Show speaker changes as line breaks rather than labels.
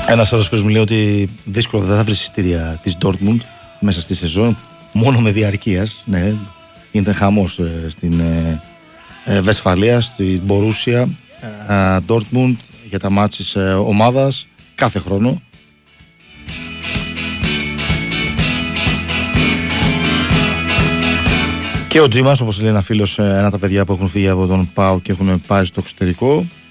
Ένας άλλος που μου λέει ότι δύσκολο δεν θα βρει εισιτήρια της Dortmund μέσα στη σεζόν, μόνο με διαρκείας. Ναι, γίνεται χαμός στην Βεσφαλία, στην Borussia Dortmund για τα μάτς της ομάδας κάθε χρόνο. Και ο Τζίμας, όπως λέει ένα φίλος, ένα από τα παιδιά που έχουν φύγει από τον ΠΑΟ και έχουν πάει στο εξωτερικό.